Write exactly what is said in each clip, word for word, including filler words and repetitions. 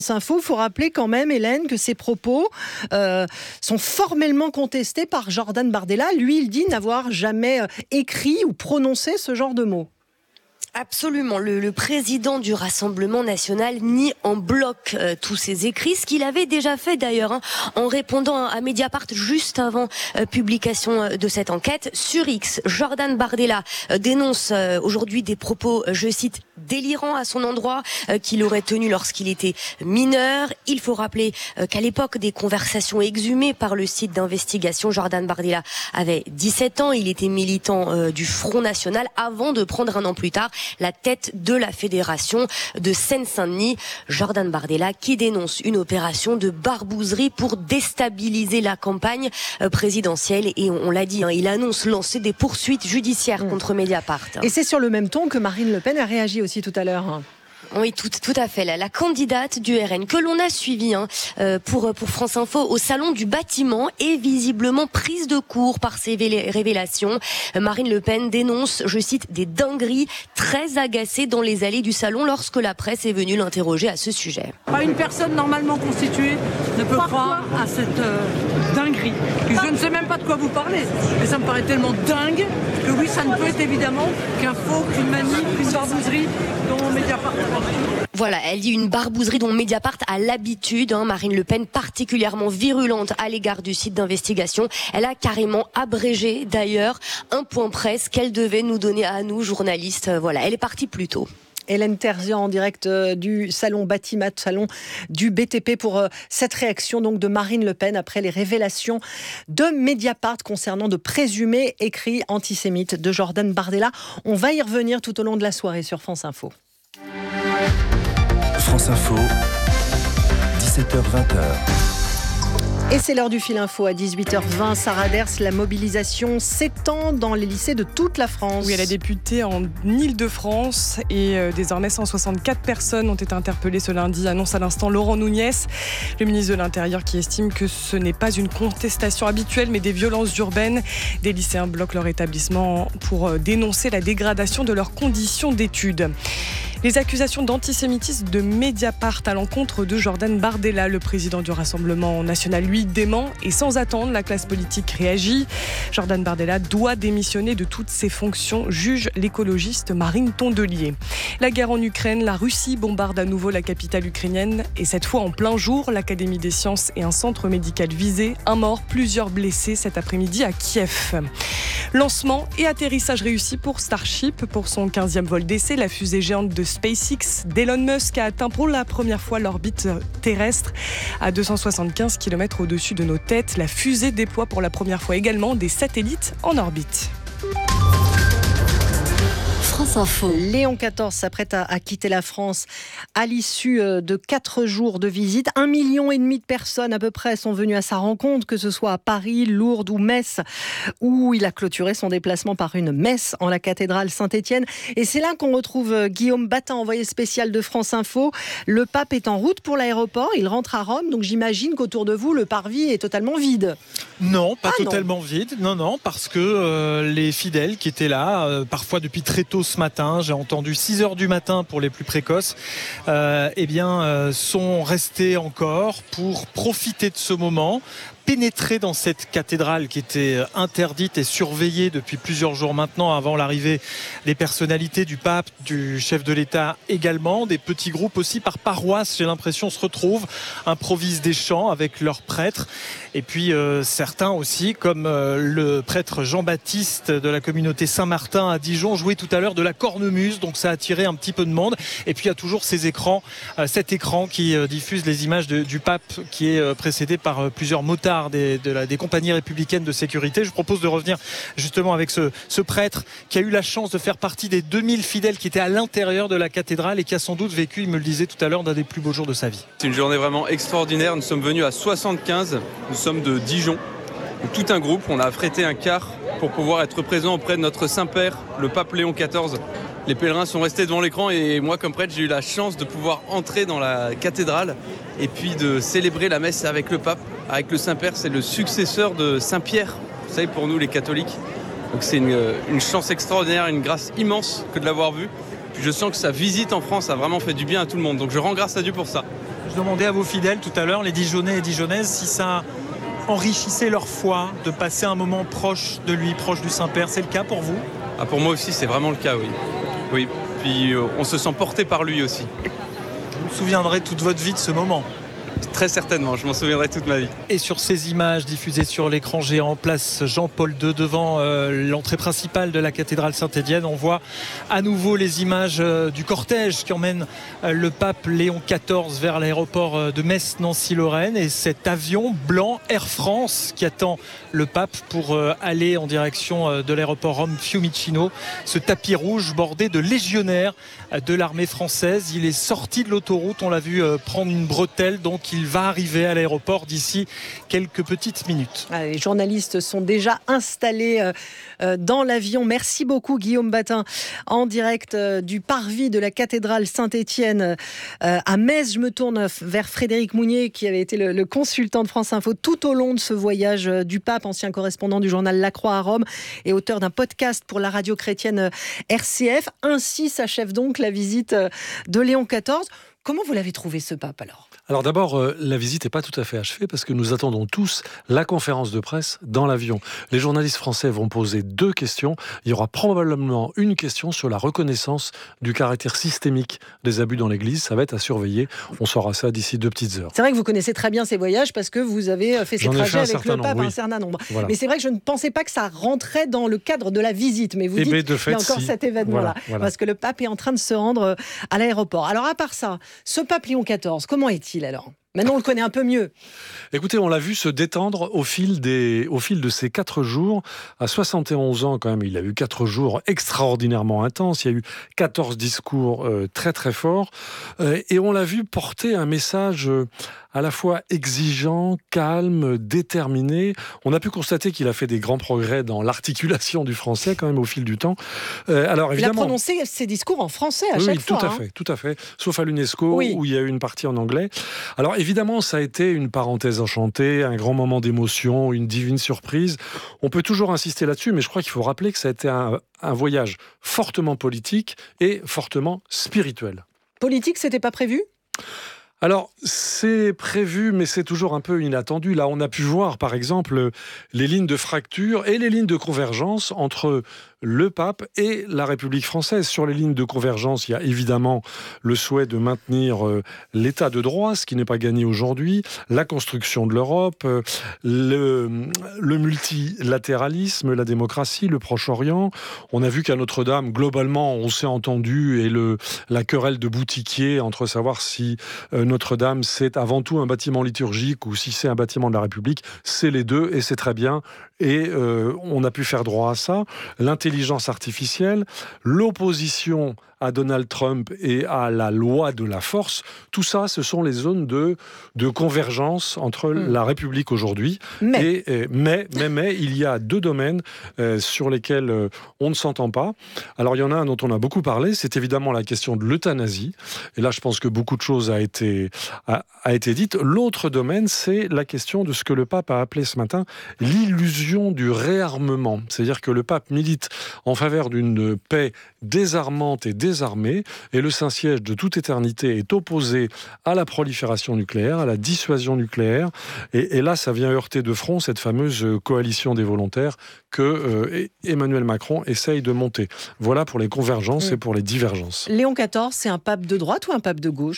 Info, il faut rappeler quand même, Hélène, que ces propos euh, sont formellement contestés par Jordan Bardella. Lui, il dit n'avoir jamais écrit ou prononcé ce genre de mots. Absolument. Le, le président du Rassemblement national nie en bloc euh, tous ces écrits, ce qu'il avait déjà fait d'ailleurs hein, en répondant à, à Mediapart juste avant euh, publication euh, de cette enquête. Sur X, Jordan Bardella euh, dénonce euh, aujourd'hui des propos, euh, je cite, délirants à son endroit euh, qu'il aurait tenus lorsqu'il était mineur. Il faut rappeler euh, qu'à l'époque des conversations exhumées par le site d'investigation, Jordan Bardella avait dix-sept ans. Il était militant euh, du Front National avant de prendre un an plus tard la tête de la fédération de Seine-Saint-Denis. Jordan Bardella qui dénonce une opération de barbouzerie pour déstabiliser la campagne présidentielle. Et on, on l'a dit, hein, il annonce lancer des poursuites judiciaires mmh. contre Mediapart. Et c'est sur le même ton que Marine Le Pen a réagi aussi tout à l'heure. Oui, tout, tout à fait. La, la candidate du R N que l'on a suivie hein, euh, pour pour France Info au salon du bâtiment est visiblement prise de court par ces révélations. Marine Le Pen dénonce, je cite, des dingueries, très agacée dans les allées du salon lorsque la presse est venue l'interroger à ce sujet. Pas une personne normalement constituée ne peut croire à cette euh, dinguerie. Je ne sais même pas de quoi vous parlez, mais ça me paraît tellement dingue que oui, ça ne peut être évidemment qu'un faux, qu'une manip, qu'une barbouzerie dont Mediapart. Voilà, elle dit une barbouzerie dont Mediapart a l'habitude. Hein, Marine Le Pen particulièrement virulente à l'égard du site d'investigation. Elle a carrément abrégé d'ailleurs un point presse qu'elle devait nous donner à nous, journalistes. Voilà, elle est partie plus tôt. Hélène Terzian en direct du salon Batimat, salon du B T P pour cette réaction donc de Marine Le Pen après les révélations de Mediapart concernant de présumés écrits antisémites de Jordan Bardella. On va y revenir tout au long de la soirée sur France Info. France Info, dix-sept heures vingt. Et c'est l'heure du fil info à dix-huit heures vingt. Sarah Ders, la mobilisation s'étend dans les lycées de toute la France. Oui, elle a débuté en Île-de-France et euh, désormais cent soixante-quatre personnes ont été interpellées ce lundi, annonce à l'instant Laurent Nunez, le ministre de l'Intérieur, qui estime que ce n'est pas une contestation habituelle mais des violences urbaines. Des lycéens bloquent leur établissement pour euh, dénoncer la dégradation de leurs conditions d'études. Les accusations d'antisémitisme de Mediapart à l'encontre de Jordan Bardella, le président du Rassemblement national, lui dément et sans attendre, la classe politique réagit. Jordan Bardella doit démissionner de toutes ses fonctions, juge l'écologiste Marine Tondelier. La guerre en Ukraine, la Russie bombarde à nouveau la capitale ukrainienne et cette fois en plein jour, l'Académie des sciences et un centre médical visé. Un mort, plusieurs blessés cet après-midi à Kiev. Lancement et atterrissage réussi pour Starship. Pour son quinzième vol d'essai, la fusée géante de SpaceX d'Elon Musk a atteint pour la première fois l'orbite terrestre à deux cent soixante-quinze kilomètres au-dessus de nos têtes. La fusée déploie pour la première fois également des satellites en orbite. France Info. Léon quatorze s'apprête à, à quitter la France à l'issue de quatre jours de visite. Un million et demi de personnes à peu près sont venues à sa rencontre, que ce soit à Paris, Lourdes ou Metz, où il a clôturé son déplacement par une messe en la cathédrale Saint-Étienne. Et c'est là qu'on retrouve Guillaume Batin, envoyé spécial de France Info. Le pape est en route pour l'aéroport, il rentre à Rome, donc j'imagine qu'autour de vous, le parvis est totalement vide. Non, pas ah, totalement non. vide. Non, non, parce que euh, les fidèles qui étaient là, euh, parfois depuis très tôt ce matin, j'ai entendu six heures du matin pour les plus précoces, euh, eh bien, euh, sont restés encore pour profiter de ce moment, pénétrer dans cette cathédrale qui était interdite et surveillée depuis plusieurs jours maintenant avant l'arrivée des personnalités, du pape, du chef de l'État également. Des petits groupes aussi par paroisse, j'ai l'impression, se retrouvent, improvisent des chants avec leurs prêtres. Et puis euh, certains aussi, comme euh, le prêtre Jean-Baptiste de la communauté Saint-Martin à Dijon, jouait tout à l'heure de la cornemuse, donc ça a attiré un petit peu de monde. Et puis il y a toujours ces écrans, euh, cet écran qui euh, diffuse les images de, du pape, qui est euh, précédé par euh, plusieurs motards Des, de la, des compagnies républicaines de sécurité. Je propose de revenir justement avec ce, ce prêtre qui a eu la chance de faire partie des deux mille fidèles qui étaient à l'intérieur de la cathédrale et qui a sans doute vécu, il me le disait tout à l'heure, d'un des plus beaux jours de sa vie. C'est une journée vraiment extraordinaire. Nous sommes venus à soixante-quinze, nous sommes de Dijon. Tout un groupe, on a affrété un car pour pouvoir être présent auprès de notre Saint-Père, le pape Léon quatorze. Les pèlerins sont restés devant l'écran et moi, comme prêtre, j'ai eu la chance de pouvoir entrer dans la cathédrale et puis de célébrer la messe avec le pape, avec le Saint-Père. C'est le successeur de Saint-Pierre, vous savez, pour nous les catholiques. Donc c'est une, une chance extraordinaire, une grâce immense que de l'avoir vu. Puis je sens que sa visite en France a vraiment fait du bien à tout le monde. Donc je rends grâce à Dieu pour ça. Je demandais à vos fidèles tout à l'heure, les Dijonnais et Dijonnaises, si ça enrichissait leur foi de passer un moment proche de lui, proche du Saint-Père. C'est le cas pour vous ? Ah, pour moi aussi, c'est vraiment le cas, oui. Oui, puis euh, on se sent porté par lui aussi. Vous vous souviendrez toute votre vie de ce moment ? Très certainement, je m'en souviendrai toute ma vie. Et sur ces images diffusées sur l'écran géant, place Jean-Paul deux, devant euh, l'entrée principale de la cathédrale Saint-Étienne, on voit à nouveau les images euh, du cortège qui emmène euh, le pape Léon quatorze vers l'aéroport euh, de Metz-Nancy-Lorraine, et cet avion blanc Air France qui attend le pape pour euh, aller en direction euh, de l'aéroport Rome-Fiumicino. Ce tapis rouge bordé de légionnaires euh, de l'armée française. Il est sorti de l'autoroute, on l'a vu euh, prendre une bretelle, donc il va arriver à l'aéroport d'ici quelques petites minutes. Les journalistes sont déjà installés dans l'avion. Merci beaucoup Guillaume Batin, en direct du parvis de la cathédrale Saint-Étienne à Metz. Je me tourne vers Frédéric Mounier, qui avait été le, le consultant de France Info tout au long de ce voyage du pape, ancien correspondant du journal La Croix à Rome et auteur d'un podcast pour la radio chrétienne R C F. Ainsi s'achève donc la visite de Léon quatorze. Comment vous l'avez trouvé, ce pape, alors ? Alors d'abord, euh, la visite n'est pas tout à fait achevée parce que nous attendons tous la conférence de presse dans l'avion. Les journalistes français vont poser deux questions. Il y aura probablement une question sur la reconnaissance du caractère systémique des abus dans l'Église. Ça va être à surveiller. On saura ça d'ici deux petites heures. C'est vrai que vous connaissez très bien ces voyages parce que vous avez fait ces J'en ai trajets fait un avec certain le pape nombre, oui. un certain nombre. Voilà. Mais c'est vrai que je ne pensais pas que ça rentrait dans le cadre de la visite. Mais vous Eh dites ben, de fait, qu'il y a encore si. cet événement-là. Voilà, voilà. Parce que le pape est en train de se rendre à l'aéroport. Alors à part ça, ce pape Léon quatorze, comment est-il alors ? Maintenant, on le connaît un peu mieux. Écoutez, on l'a vu se détendre au fil, des, au fil de ces quatre jours. À soixante et onze ans, quand même, il a eu quatre jours extraordinairement intenses. Il y a eu quatorze discours euh, très très forts. Euh, et on l'a vu porter un message euh, à la fois exigeant, calme, déterminé. On a pu constater qu'il a fait des grands progrès dans l'articulation du français, quand même, au fil du temps. Euh, alors, évidemment, il a prononcé ses discours en français à oui, chaque oui, fois. tout à hein. fait, tout à fait. Sauf à l'UNESCO, Oui. où il y a eu une partie en anglais. Alors, évidemment, ça a été une parenthèse enchantée, un grand moment d'émotion, une divine surprise. On peut toujours insister là-dessus, mais je crois qu'il faut rappeler que ça a été un, un voyage fortement politique et fortement spirituel. Politique, c'était pas prévu ? Alors, c'est prévu, mais c'est toujours un peu inattendu. Là, on a pu voir, par exemple, les lignes de fracture et les lignes de convergence entre le pape et la République française. Sur les lignes de convergence, il y a évidemment le souhait de maintenir euh, l'état de droit, ce qui n'est pas gagné aujourd'hui, la construction de l'Europe, euh, le, le multilatéralisme, la démocratie, le Proche-Orient. On a vu qu'à Notre-Dame, globalement, on s'est entendu, et le, la querelle de boutiquier entre savoir si euh, Notre-Dame, c'est avant tout un bâtiment liturgique ou si c'est un bâtiment de la République, c'est les deux, et c'est très bien. Et euh, on a pu faire droit à ça. L'intelligence artificielle, l'opposition à Donald Trump et à la loi de la force, tout ça, ce sont les zones de, de convergence entre mmh. la République aujourd'hui. Mais. Et, et, mais, mais, mais, il y a deux domaines euh, sur lesquels euh, on ne s'entend pas. Alors, il y en a un dont on a beaucoup parlé, c'est évidemment la question de l'euthanasie. Et là, je pense que beaucoup de choses a été, a, a été dites. L'autre domaine, c'est la question de ce que le pape a appelé ce matin l'illusion du réarmement. C'est-à-dire que le pape milite en faveur d'une paix désarmante et désarmée, et le Saint-Siège de toute éternité est opposé à la prolifération nucléaire, à la dissuasion nucléaire, et, et là ça vient heurter de front cette fameuse coalition des volontaires que euh, Emmanuel Macron essaye de monter. Voilà pour les convergences mmh. et pour les divergences. Léon quatorze, c'est un pape de droite ou un pape de gauche ?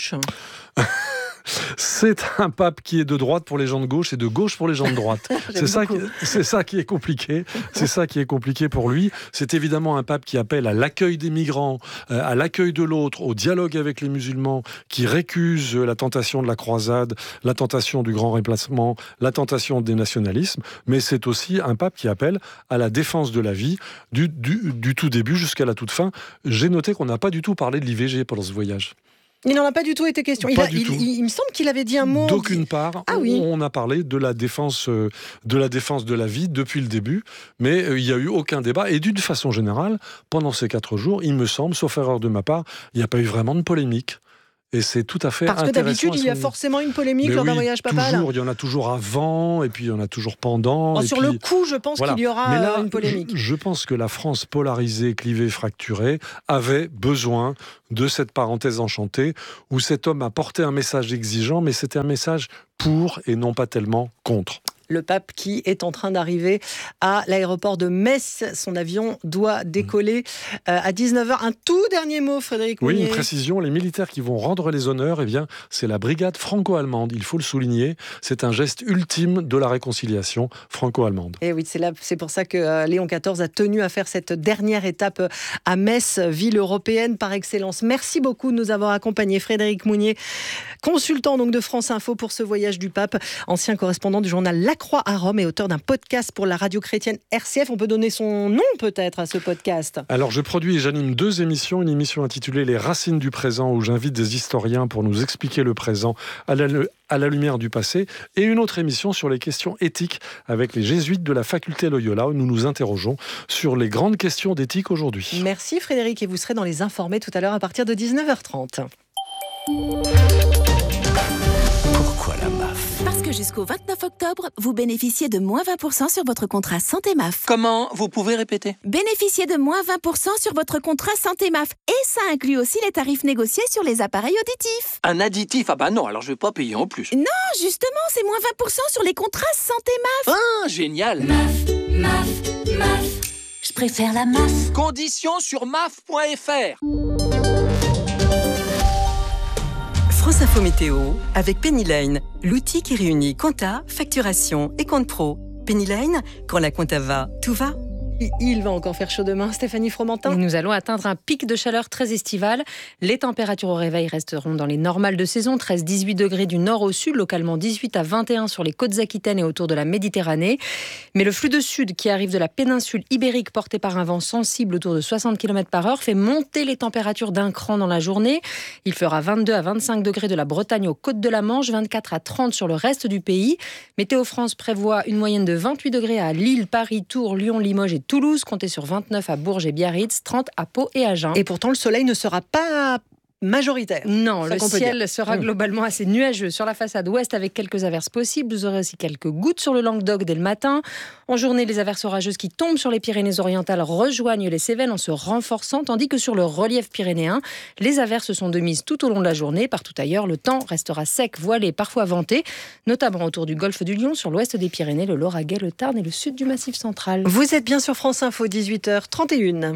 C'est un pape qui est de droite pour les gens de gauche et de gauche pour les gens de droite. c'est, ça qui, c'est ça qui est compliqué. C'est ça qui est compliqué pour lui. C'est évidemment un pape qui appelle à l'accueil des migrants, à l'accueil de l'autre, au dialogue avec les musulmans, qui récuse la tentation de la croisade, la tentation du grand remplacement, la tentation des nationalismes. Mais c'est aussi un pape qui appelle à la défense de la vie du, du, du tout début jusqu'à la toute fin. J'ai noté qu'on n'a pas du tout parlé de l'I V G pendant ce voyage. Il n'en a pas du tout été question. Il, a, il, il, il me semble qu'il avait dit un mot. D'aucune part, ah, oui. on a parlé de la défense, de la défense de la vie depuis le début, mais il n'y a eu aucun débat. Et d'une façon générale, pendant ces quatre jours, il me semble, sauf erreur de ma part, il n'y a pas eu vraiment de polémique. Et c'est tout à fait Parce que intéressant. d'habitude, il y a forcément une polémique Mais lors oui, d'un voyage papal. Toujours, il y en a toujours avant, et puis il y en a toujours pendant. Bon, et sur puis, le coup, je pense voilà. qu'il y aura Mais là, une polémique. Je, je pense que la France polarisée, clivée, fracturée, avait besoin de cette parenthèse enchantée où cet homme a porté un message exigeant, mais c'était un message pour et non pas tellement contre. Le pape qui est en train d'arriver à l'aéroport de Metz. Son avion doit décoller euh, à dix-neuf heures. Un tout dernier mot, Frédéric Oui, Mounier. une précision. Les militaires qui vont rendre les honneurs, eh bien, c'est la brigade franco-allemande. Il faut le souligner. C'est un geste ultime de la réconciliation franco-allemande. Et oui, c'est, là, c'est pour ça que euh, Léon quatorze a tenu à faire cette dernière étape à Metz, ville européenne par excellence. Merci beaucoup de nous avoir accompagnés. Frédéric Mounier, consultant donc de France Info pour ce voyage du pape, ancien correspondant du journal La Croix à Rome et auteur d'un podcast pour la radio chrétienne R C F. On peut donner son nom peut-être à ce podcast. Alors je produis et j'anime deux émissions. Une émission intitulée Les Racines du présent où j'invite des historiens pour nous expliquer le présent à la, à la lumière du passé. Et une autre émission sur les questions éthiques avec les jésuites de la faculté Loyola où nous nous interrogeons sur les grandes questions d'éthique aujourd'hui. Merci Frédéric et vous serez dans Les Informés tout à l'heure à partir de dix-neuf heures trente. Pourquoi la M A F ? Parce que jusqu'au vingt-neuf octobre, vous bénéficiez de moins vingt pour cent sur votre contrat Santé M A F. Comment ? Vous pouvez répéter ? Bénéficiez de moins vingt pour cent sur votre contrat Santé M A F. Et ça inclut aussi les tarifs négociés sur les appareils auditifs. Un additif ? Ah bah non, alors je vais pas payer en plus. Non, justement, c'est moins vingt pour cent sur les contrats Santé M A F. Ah, génial ! M A F, M A F, M A F. Je préfère la M A F. Conditions sur M A F point F R. France Info Météo avec Penny Lane, l'outil qui réunit compta, facturation et compte pro. Penny Lane, quand la compta va, tout va. Il va encore faire chaud demain, Stéphanie Fromentin. Nous allons atteindre un pic de chaleur très estival. Les températures au réveil resteront dans les normales de saison, treize à dix-huit degrés du nord au sud, localement dix-huit à vingt et un sur les côtes aquitaines et autour de la Méditerranée. Mais le flux de sud qui arrive de la péninsule ibérique porté par un vent sensible autour de soixante kilomètres par heure fait monter les températures d'un cran dans la journée. Il fera vingt-deux à vingt-cinq degrés de la Bretagne aux côtes de la Manche, vingt-quatre à trente sur le reste du pays. Météo France prévoit une moyenne de vingt-huit degrés à Lille, Paris, Tours, Lyon, Limoges et Toulouse, comptez sur vingt-neuf à Bourges et Biarritz, trente à Pau et Agen. Et pourtant, le soleil ne sera pas majoritaire. Non, ça le ciel sera globalement assez nuageux sur la façade ouest avec quelques averses possibles. Vous aurez aussi quelques gouttes sur le Languedoc dès le matin. En journée, les averses orageuses qui tombent sur les Pyrénées-Orientales rejoignent les Cévennes en se renforçant, tandis que sur le relief pyrénéen, les averses sont de mise tout au long de la journée. Partout ailleurs, le temps restera sec, voilé, parfois venté, notamment autour du golfe du Lion, sur l'ouest des Pyrénées, le Lauragais, le Tarn et le sud du Massif central. Vous êtes bien sur France Info, dix-huit heures trente et une.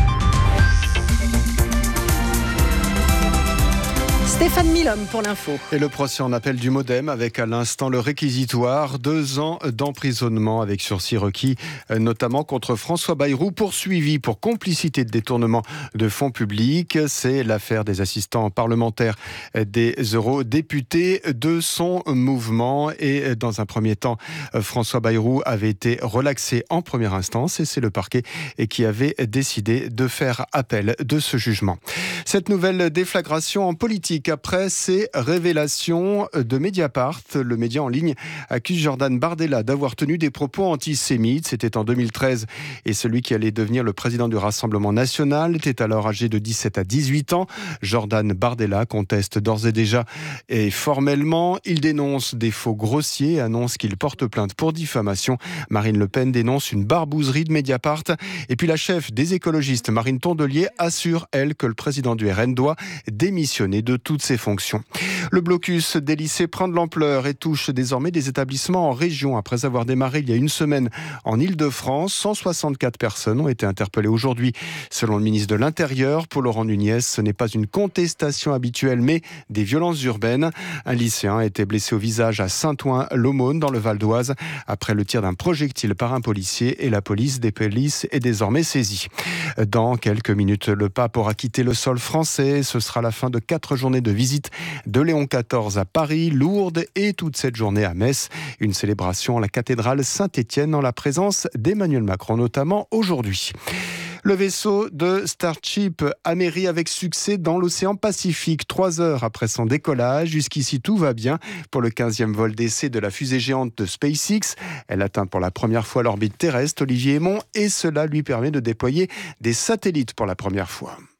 Stéphane Milhomme pour l'info. Et le procès en appel du Modem avec à l'instant le réquisitoire. Deux ans d'emprisonnement avec sursis requis, notamment contre François Bayrou, poursuivi pour complicité de détournement de fonds publics. C'est l'affaire des assistants parlementaires des eurodéputés de son mouvement. Et dans un premier temps, François Bayrou avait été relaxé en première instance et c'est le parquet qui avait décidé de faire appel de ce jugement. Cette nouvelle déflagration en politique après ces révélations de Mediapart. Le média en ligne accuse Jordan Bardella d'avoir tenu des propos antisémites. C'était en deux mille treize et celui qui allait devenir le président du Rassemblement national était alors âgé de dix-sept à dix-huit ans. Jordan Bardella conteste d'ores et déjà et formellement. Il dénonce des faux grossiers et annonce qu'il porte plainte pour diffamation. Marine Le Pen dénonce une barbouzerie de Mediapart. Et puis la chef des écologistes, Marine Tondelier, assure, elle, que le président du R N doit démissionner de toutes ses fonctions. Le blocus des lycées prend de l'ampleur et touche désormais des établissements en région. Après avoir démarré il y a une semaine en Île-de-France, cent soixante-quatre personnes ont été interpellées aujourd'hui. Selon le ministre de l'Intérieur, Paul-Laurent Nunez, ce n'est pas une contestation habituelle, mais des violences urbaines. Un lycéen a été blessé au visage à Saint-Ouen-l'Aumône, dans le Val d'Oise, après le tir d'un projectile par un policier, et la police des polices est désormais saisie. Dans quelques minutes, le pape aura quitté le sol français. Ce sera la fin de quatre journées de visite de Léon quatorze à Paris, Lourdes et toute cette journée à Metz. Une célébration à la cathédrale Saint-Étienne en la présence d'Emmanuel Macron notamment aujourd'hui. Le vaisseau de Starship amérit avec succès dans l'océan Pacifique, trois heures après son décollage. Jusqu'ici, tout va bien pour le quinzième vol d'essai de la fusée géante de SpaceX. Elle atteint pour la première fois l'orbite terrestre, Olivier Hémon, et cela lui permet de déployer des satellites pour la première fois.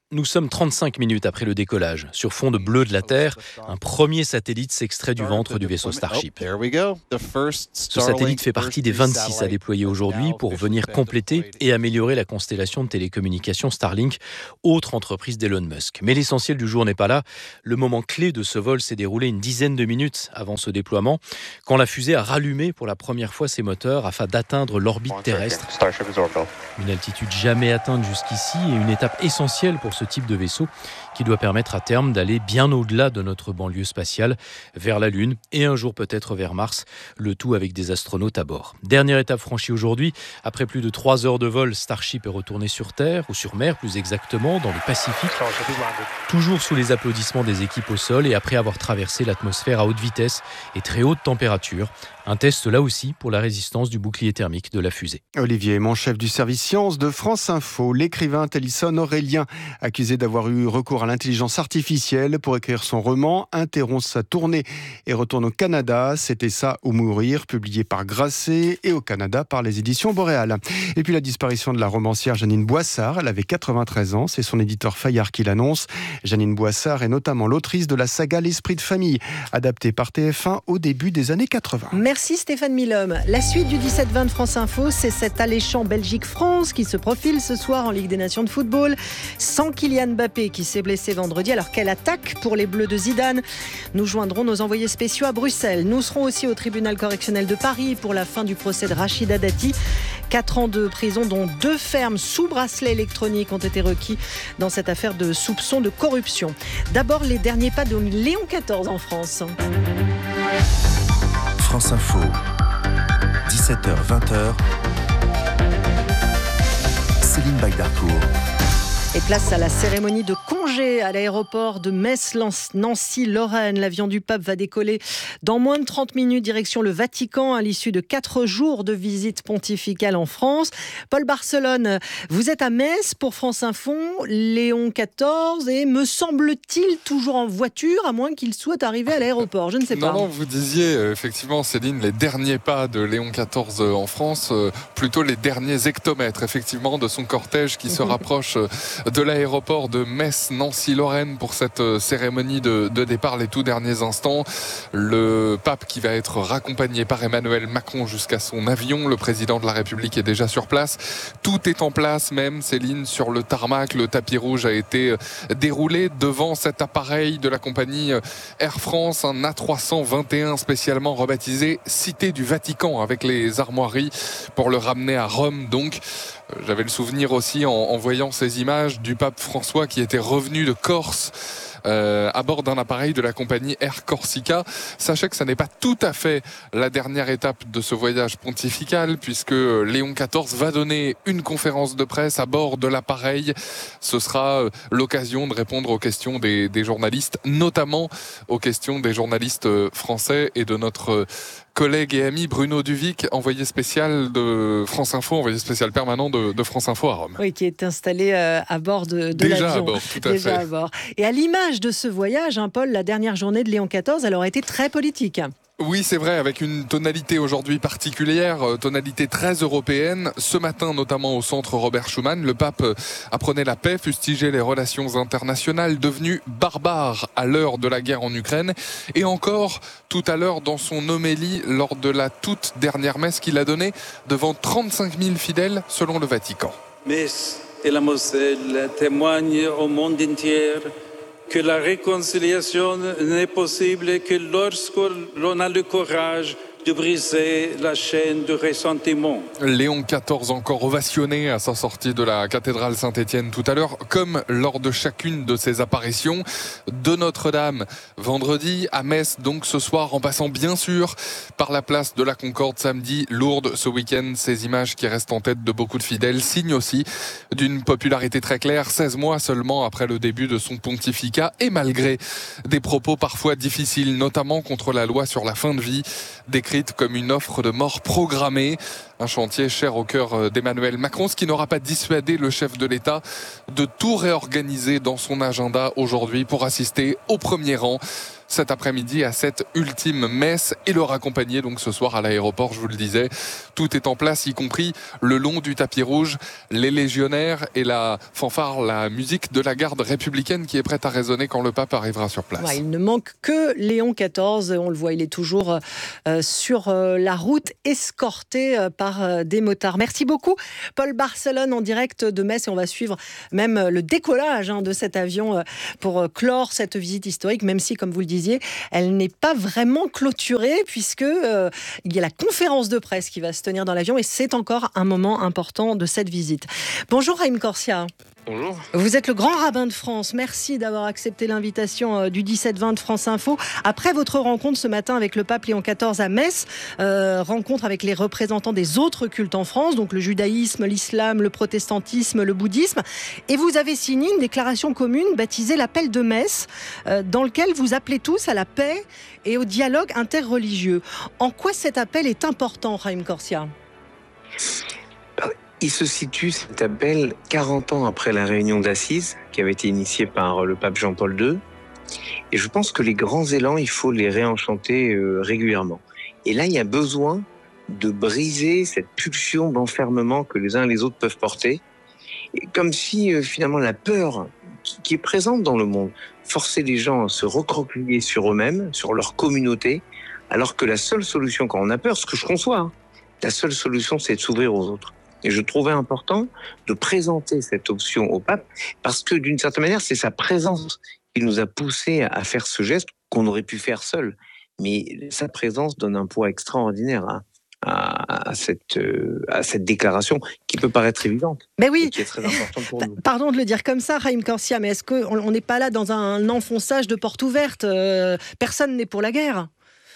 Nous sommes trente-cinq minutes après le décollage. Sur fond de bleu de la Terre, un premier satellite s'extrait du ventre du vaisseau Starship. Ce satellite fait partie des vingt-six à déployer aujourd'hui pour venir compléter et améliorer la constellation de télécommunications Starlink, autre entreprise d'Elon Musk. Mais l'essentiel du jour n'est pas là. Le moment clé de ce vol s'est déroulé une dizaine de minutes avant ce déploiement, quand la fusée a rallumé pour la première fois ses moteurs afin d'atteindre l'orbite terrestre. Une altitude jamais atteinte jusqu'ici et une étape essentielle pour ce type de vaisseau qui doit permettre à terme d'aller bien au-delà de notre banlieue spatiale, vers la Lune et un jour peut-être vers Mars, le tout avec des astronautes à bord. Dernière étape franchie aujourd'hui, après plus de trois heures de vol, Starship est retourné sur Terre, ou sur mer plus exactement, dans le Pacifique, toujours sous les applaudissements des équipes au sol et après avoir traversé l'atmosphère à haute vitesse et très haute température. Un test là aussi pour la résistance du bouclier thermique de la fusée. Olivier Aymon, chef du service sciences de France Info. L'écrivain Tennyson Aurélien, accusé d'avoir eu recours à l'intelligence artificielle pour écrire son roman, interrompt sa tournée et retourne au Canada. C'était ça ou mourir, publié par Grasset et au Canada par les éditions Boréal. Et puis la disparition de la romancière Jeannine Boissard. Elle avait quatre-vingt-treize ans, c'est son éditeur Fayard qui l'annonce. Jeannine Boissard est notamment l'autrice de la saga L'Esprit de famille, adaptée par T F un au début des années quatre-vingts. Merci Stéphane Milhomme. La suite du dix-sept vingt de France Info, c'est cet alléchant Belgique-France qui se profile ce soir en Ligue des Nations de football. Sans Kylian Mbappé qui s'est blessé vendredi. Alors quelle attaque pour les Bleus de Zidane. Nous joindrons nos envoyés spéciaux à Bruxelles. Nous serons aussi au tribunal correctionnel de Paris pour la fin du procès de Rachida Dati. Quatre ans de prison dont deux fermes sous bracelet électronique ont été requis dans cette affaire de soupçon de corruption. D'abord les derniers pas de Léon quatorze en France. France Info, dix-sept heures vingt. Céline Bagdarcourt. Et place à la cérémonie de congé à l'aéroport de Metz-Nancy-Lorraine. L'avion du pape va décoller dans moins de trente minutes, direction le Vatican, à l'issue de quatre jours de visite pontificale en France. Paul Barcelone, vous êtes à Metz pour France Info, Léon quatorze, et me semble-t-il toujours en voiture, à moins qu'il soit arrivé à l'aéroport. Je ne sais pas. Non, non, vous disiez euh, effectivement, Céline, les derniers pas de Léon quatorze en France, euh, plutôt les derniers hectomètres, effectivement, de son cortège qui se rapproche euh, de l'aéroport de Metz-Nancy-Lorraine pour cette cérémonie de, de départ, les tout derniers instants. Le pape qui va être raccompagné par Emmanuel Macron jusqu'à son avion. Le président de la République est déjà sur place. Tout est en place même, Céline, sur le tarmac. Le tapis rouge a été déroulé devant cet appareil de la compagnie Air France, un A trois cent vingt et un spécialement rebaptisé Cité du Vatican, avec les armoiries pour le ramener à Rome. Donc, j'avais le souvenir aussi en, en voyant ces images du pape François qui était revenu de Corse euh, à bord d'un appareil de la compagnie Air Corsica. Sachez que ça n'est pas tout à fait la dernière étape de ce voyage pontifical, puisque Léon quatorze va donner une conférence de presse à bord de l'appareil. Ce sera l'occasion de répondre aux questions des, des journalistes, notamment aux questions des journalistes français et de notre collègue et ami Bruno Duvic, envoyé spécial de France Info, envoyé spécial permanent de, de France Info à Rome. Oui, qui est installé euh, à bord de, de Déjà l'avion. à bord, tout à Déjà fait. à bord. Et à l'image de ce voyage, hein, Paul, la dernière journée de Léon quatorze, elle aurait été très politique. Oui, c'est vrai, avec une tonalité aujourd'hui particulière, tonalité très européenne. Ce matin, notamment au centre Robert Schuman, le pape apprenait la paix, fustigeait les relations internationales devenues barbares à l'heure de la guerre en Ukraine. Et encore, tout à l'heure, dans son homélie, lors de la toute dernière messe qu'il a donnée devant trente-cinq mille fidèles, selon le Vatican. Metz et la Moselle témoignent au monde entier que la réconciliation n'est possible que lorsqu'on a le courage de briser la chaîne du ressentiment. Léon quatorze encore ovationné à sa sortie de la cathédrale Saint-Étienne tout à l'heure, comme lors de chacune de ses apparitions. De Notre-Dame vendredi, à Metz donc ce soir, en passant bien sûr par la place de la Concorde samedi, Lourdes ce week-end. Ces images qui restent en tête de beaucoup de fidèles, signe aussi d'une popularité très claire, seize mois seulement après le début de son pontificat, et malgré des propos parfois difficiles, notamment contre la loi sur la fin de vie, décrite comme une offre de mort programmée. Un chantier cher au cœur d'Emmanuel Macron, ce qui n'aura pas dissuadé le chef de l'État de tout réorganiser dans son agenda aujourd'hui pour assister au premier rang cet après-midi à cette ultime messe et le raccompagner donc ce soir à l'aéroport, je vous le disais. Tout est en place, y compris le long du tapis rouge, les légionnaires et la fanfare, la musique de la garde républicaine qui est prête à résonner quand le pape arrivera sur place. Ouais, il ne manque que Léon quatorze, on le voit, il est toujours euh, sur euh, la route, escorté euh, par euh, des motards. Merci beaucoup Paul Barcelone en direct de Metz, et on va suivre même euh, le décollage hein, de cet avion euh, pour euh, clore cette visite historique, même si, comme vous le disiez, elle n'est pas vraiment clôturée puisque euh, il y a la conférence de presse qui va se tenir dans l'avion et c'est encore un moment important de cette visite. Bonjour Haïm Corsia. Bonjour. Vous êtes le grand rabbin de France. Merci d'avoir accepté l'invitation du dix-sept vingt de France Info. Après votre rencontre ce matin avec le pape Léon quatorze à Metz, euh, rencontre avec les représentants des autres cultes en France, donc le judaïsme, l'islam, le protestantisme, le bouddhisme. Et vous avez signé une déclaration commune baptisée l'appel de Metz, euh, dans lequel vous appelez tous à la paix et au dialogue interreligieux. En quoi cet appel est important, Haïm Corsia ? Il se situe, cet appel, quarante ans après la réunion d'Assise, qui avait été initiée par le pape Jean-Paul deux. Et je pense que les grands élans, il faut les réenchanter euh, régulièrement. Et là, il y a besoin de briser cette pulsion d'enfermement que les uns et les autres peuvent porter. Et comme si, euh, finalement, la peur qui, qui est présente dans le monde forçait les gens à se recroqueviller sur eux-mêmes, sur leur communauté, alors que la seule solution quand on a peur, ce que je conçois, hein, la seule solution, c'est de s'ouvrir aux autres. Et je trouvais important de présenter cette option au pape parce que d'une certaine manière, c'est sa présence qui nous a poussé à faire ce geste qu'on aurait pu faire seul. Mais sa présence donne un poids extraordinaire à, à, à, cette, à cette déclaration qui peut paraître évidente. Mais oui. Et qui est très importante pour nous. Pardon de le dire comme ça, Haïm Corsia, mais est-ce qu'on n'est pas là dans un enfonçage de porte ouverte ? euh, Personne n'est pour la guerre.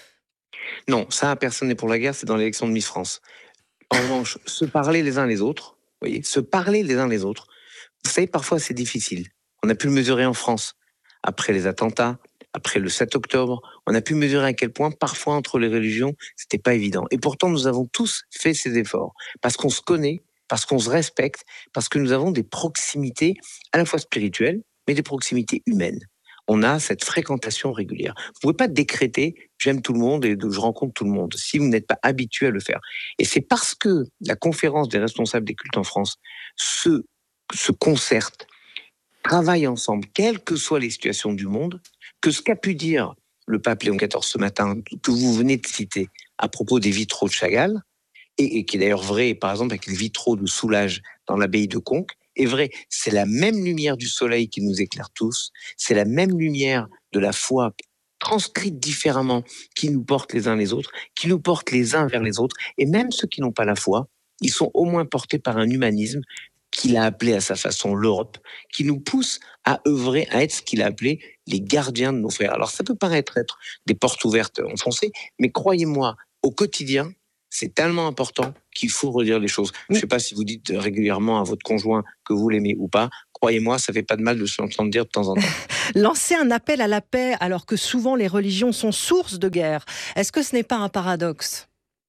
Non, ça, personne n'est pour la guerre, c'est dans l'élection de Miss France. En revanche, se parler les uns les autres, vous voyez, se parler les uns les autres, vous savez, parfois c'est difficile. On a pu le mesurer en France, après les attentats, après le sept octobre, on a pu mesurer à quel point, parfois, entre les religions, c'était pas évident. Et pourtant, nous avons tous fait ces efforts, parce qu'on se connaît, parce qu'on se respecte, parce que nous avons des proximités, à la fois spirituelles, mais des proximités humaines. On a cette fréquentation régulière. Vous ne pouvez pas décréter « j'aime tout le monde et je rencontre tout le monde » si vous n'êtes pas habitué à le faire. Et c'est parce que la conférence des responsables des cultes en France se, se concerte, travaille ensemble, quelles que soient les situations du monde, que ce qu'a pu dire le pape Léon quatorze ce matin, que vous venez de citer, à propos des vitraux de Chagall, et, et qui est d'ailleurs vrai, par exemple, avec les vitraux de Soulages dans l'abbaye de Conques, est vrai, c'est la même lumière du soleil qui nous éclaire tous, c'est la même lumière de la foi transcrite différemment qui nous porte les uns les autres, qui nous porte les uns vers les autres, et même ceux qui n'ont pas la foi, ils sont au moins portés par un humanisme qu'il a appelé à sa façon l'Europe, qui nous pousse à œuvrer, à être ce qu'il a appelé les gardiens de nos frères. Alors ça peut paraître être des portes ouvertes enfoncées, mais croyez-moi, au quotidien, c'est tellement important qu'il faut redire les choses. Je ne sais pas si vous dites régulièrement à votre conjoint que vous l'aimez ou pas. Croyez-moi, ça ne fait pas de mal de se l'entendre dire de temps en temps. Lancer un appel à la paix alors que souvent les religions sont source de guerre, est-ce que ce n'est pas un paradoxe ?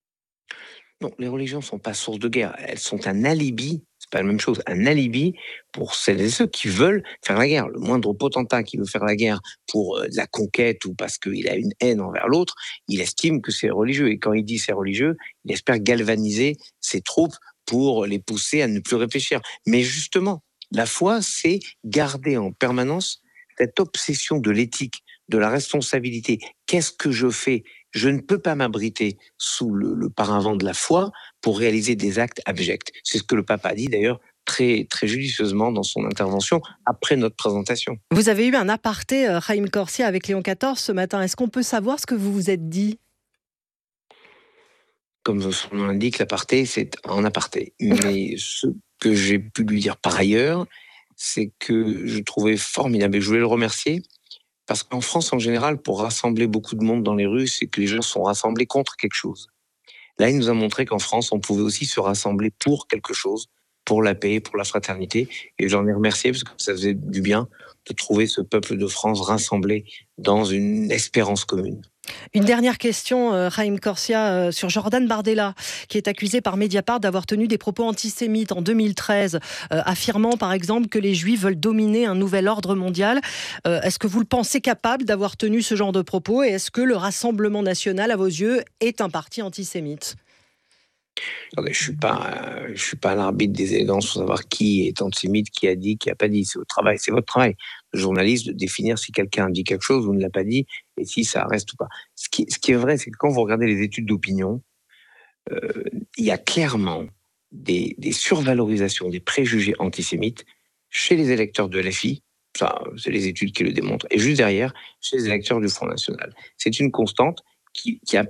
Non, les religions ne sont pas source de guerre. Elles sont un alibi. C'est pas la même chose. Un alibi pour celles et ceux qui veulent faire la guerre. Le moindre potentat qui veut faire la guerre pour euh, la conquête ou parce qu'il a une haine envers l'autre, il estime que c'est religieux. Et quand il dit c'est religieux, il espère galvaniser ses troupes pour les pousser à ne plus réfléchir. Mais justement, la foi, c'est garder en permanence cette obsession de l'éthique, de la responsabilité. Qu'est-ce que je fais ? Je ne peux pas m'abriter sous le, le paravent de la foi pour réaliser des actes abjects. C'est ce que le pape a dit d'ailleurs très, très judicieusement dans son intervention après notre présentation. Vous avez eu un aparté, euh, Haïm Corsia, avec Léon quatorze ce matin. Est-ce qu'on peut savoir ce que vous vous êtes dit ? Comme son nom l'indique, l'aparté, c'est en aparté. Mais ce que j'ai pu lui dire par ailleurs, c'est que je trouvais formidable et je voulais le remercier. Parce qu'en France, en général, pour rassembler beaucoup de monde dans les rues, c'est que les gens sont rassemblés contre quelque chose. Là, il nous a montré qu'en France, on pouvait aussi se rassembler pour quelque chose, pour la paix, pour la fraternité. Et j'en ai remercié parce que ça faisait du bien de trouver ce peuple de France rassemblé dans une espérance commune. Une dernière question, euh, Raïm Corsia, euh, sur Jordan Bardella, qui est accusé par Mediapart d'avoir tenu des propos antisémites en deux mille treize, euh, affirmant par exemple que les Juifs veulent dominer un nouvel ordre mondial. Euh, est-ce que vous le pensez capable d'avoir tenu ce genre de propos et est-ce que le Rassemblement national, à vos yeux, est un parti antisémite ? Je ne suis pas, je suis pas l'arbitre des élégances pour savoir qui est antisémite, qui a dit, qui n'a pas dit. C'est votre travail, c'est votre travail, le journaliste, de définir si quelqu'un a dit quelque chose ou ne l'a pas dit et si ça reste ou pas. Ce qui, ce qui est vrai, c'est que quand vous regardez les études d'opinion, euh, il y a clairement des, des survalorisations, des préjugés antisémites chez les électeurs de L F I. Ça, c'est les études qui le démontrent. Et juste derrière, chez les électeurs du Front National. C'est une constante qui, qui a